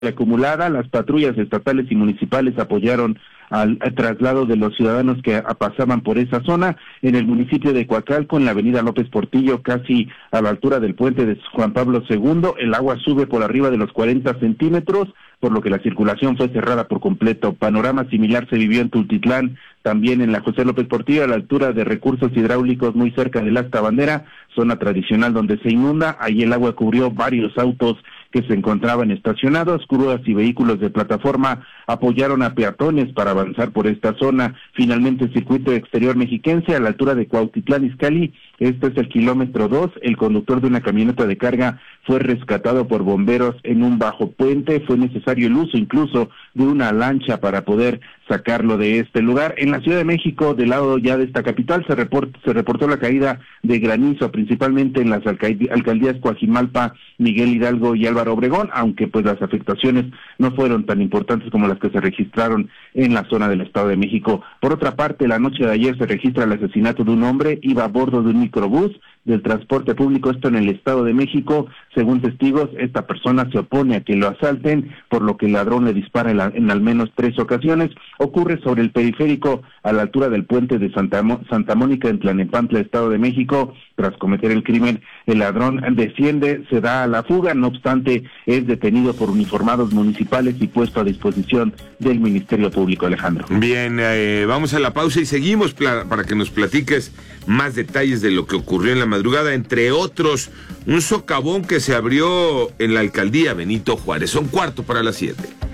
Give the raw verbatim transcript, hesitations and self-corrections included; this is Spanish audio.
acumulada. Las patrullas estatales y municipales apoyaron al, al traslado de los ciudadanos que a, pasaban por esa zona. En el municipio de Coacalco, en la avenida López Portillo, casi a la altura del puente de Juan Pablo segundo, el agua sube por arriba de los cuarenta centímetros, por lo que la circulación fue cerrada por completo. Panorama similar se vivió en Tultitlán, también en la José López Portillo, a la altura de recursos hidráulicos muy cerca del Asta Bandera, zona tradicional donde se inunda. Ahí el agua cubrió varios autos que se encontraban estacionados. Grúas y vehículos de plataforma apoyaron a peatones para avanzar por esta zona. Finalmente, el circuito exterior mexiquense a la altura de Cuautitlán Izcalli, este es el kilómetro dos, el conductor de una camioneta de carga fue rescatado por bomberos en un bajo puente. Fue necesario el uso incluso de una lancha para poder sacarlo de este lugar. En la Ciudad de México, del lado ya de esta capital, se, report, se reportó la caída de granizo, principalmente en las alcaldías Coajimalpa, Miguel Hidalgo y Álvaro Obregón, aunque pues las afectaciones no fueron tan importantes como las que se registraron en la zona del Estado de México. Por otra parte, la noche de ayer se registra el asesinato de un hombre, iba a bordo de un microbús del transporte público, esto en el Estado de México. Según testigos, esta persona se opone a que lo asalten, por lo que el ladrón le dispara en, la, en al menos tres ocasiones. Ocurre sobre el periférico, a la altura del puente de Santa, Mo- Santa Mónica, en Tlalnepantla, Estado de México. Tras cometer el crimen, el ladrón desciende, se da a la fuga, no obstante, es detenido por uniformados municipales y puesto a disposición del Ministerio Público. Alejandro. Bien, eh, vamos a la pausa y seguimos pla- para que nos platiques más detalles de lo que ocurrió en la madrugada, entre otros, un socavón que se abrió en la alcaldía Benito Juárez. Son cuarto para las siete.